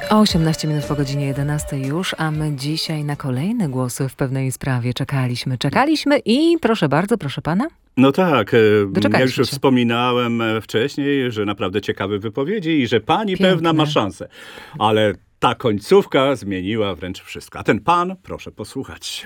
18 minut po godzinie 11 już, a my dzisiaj na kolejne głosy w pewnej sprawie czekaliśmy i proszę bardzo, proszę pana. No tak, ja już się. wspominałem wcześniej, że naprawdę ciekawe wypowiedzi i że pani Piękne. pewna ma szansę. Ale ta końcówka zmieniła wręcz wszystko. A ten pan, proszę posłuchać.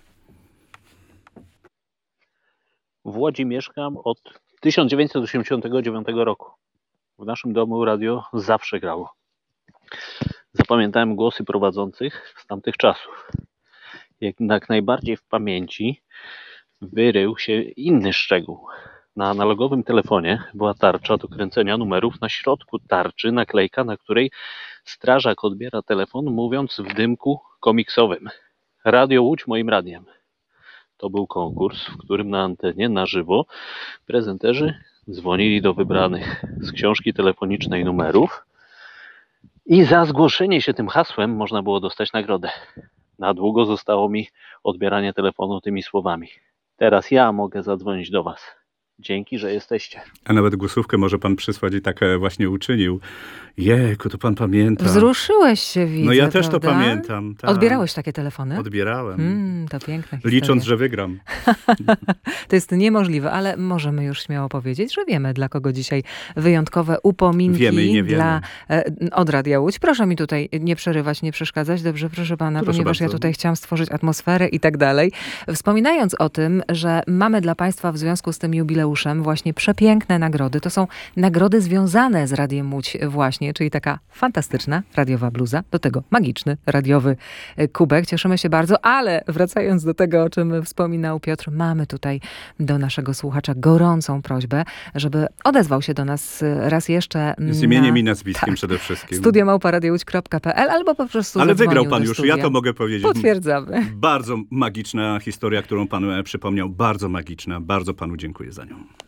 W Łodzi mieszkam od 1989 roku. W naszym domu radio zawsze grało. Zapamiętałem głosy prowadzących z tamtych czasów. Jednak najbardziej w pamięci wyrył się inny szczegół. Na analogowym telefonie była tarcza do kręcenia numerów. Na środku tarczy naklejka, na której strażak odbiera telefon, mówiąc w dymku komiksowym: Radio Łódź moim radiem. To był konkurs, w którym na antenie na żywo prezenterzy dzwonili do wybranych z książki telefonicznej numerów i za zgłoszenie się tym hasłem można było dostać nagrodę. Na długo zostało mi odbieranie telefonu tymi słowami: teraz ja mogę zadzwonić do was. Dzięki, że jesteście. A nawet głosówkę może pan przysłać i tak właśnie uczynił. Jejku, to pan pamięta. Wzruszyłeś się, widzę, No ja też prawda? to pamiętam. Tak. Odbierałeś takie telefony? Odbierałem. To piękna historia. Licząc, że wygram. To jest niemożliwe, ale możemy już śmiało powiedzieć, że wiemy, dla kogo dzisiaj wyjątkowe upominki. Wiemy i nie wiemy. Od Radia Łódź. Proszę mi tutaj nie przerywać, nie przeszkadzać. Dobrze, proszę pana, Proszę ponieważ ja bardzo. tutaj chciałam stworzyć atmosferę i tak dalej. Wspominając o tym, że mamy dla państwa w związku z tym jubileuszem właśnie przepiękne nagrody. To są nagrody związane z Radiem Łódź właśnie, czyli taka fantastyczna radiowa bluza, do tego magiczny radiowy kubek. Cieszymy się bardzo, ale wracając do tego, o czym wspominał Piotr, mamy tutaj do naszego słuchacza gorącą prośbę, żeby odezwał się do nas raz jeszcze. Z imieniem i nazwiskiem przede wszystkim. studio@radiowódź.pl albo po prostu Ale wygrał zadzwonił pan do już, studia. ja to mogę powiedzieć. Potwierdzamy. Bardzo magiczna historia, którą pan przypomniał. Bardzo magiczna. Bardzo panu dziękuję za nią.